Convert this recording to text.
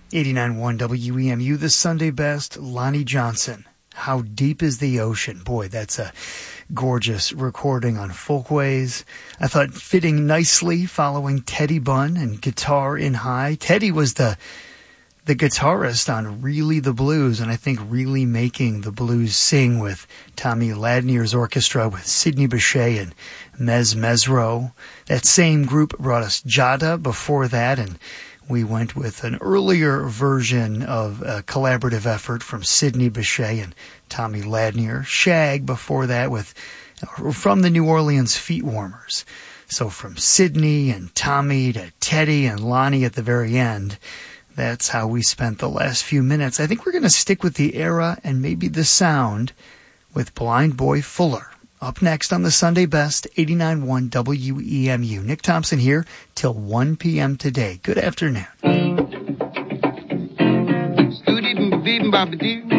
89.1 WEMU, the Sunday best, Lonnie Johnson. How Deep is the Ocean? Boy, that's a gorgeous recording on Folkways. I thought fitting nicely following Teddy Bunn and Guitar in High. Teddy was the guitarist on Really the Blues, and I think really making the blues sing with Tommy Ladnier's orchestra with Sidney Bechet and Mez Mesro. That same group brought us Jada before that, and we went with an earlier version of a collaborative effort from Sidney Bechet and Tommy Ladnier. Shag before that from the New Orleans Feet Warmers. So from Sidney and Tommy to Teddy and Lonnie at the very end, that's how we spent the last few minutes. I think we're going to stick with the era and maybe the sound with Blind Boy Fuller. Up next on the Sunday Best, 89.1 WEMU. Nick Thompson here till 1 p.m. today. Good afternoon.